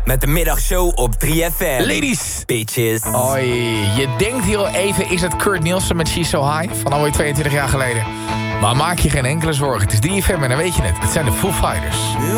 met de middagshow op 3FM. Ladies. Bitches. Oi, je denkt hier al even, is het Kurt Nielsen met She's So High? Van alweer 22 jaar geleden. Maar maak je geen enkele zorgen. Het is 3FM en dan weet je het. Het zijn de Foo Fighters.